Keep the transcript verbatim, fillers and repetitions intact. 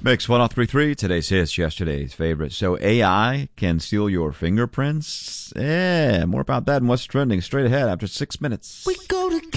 Mix one oh three point three, today's hits, yesterday's favorites. So A I can steal your fingerprints? Yeah, more about that and what's trending straight ahead after six minutes. We go together.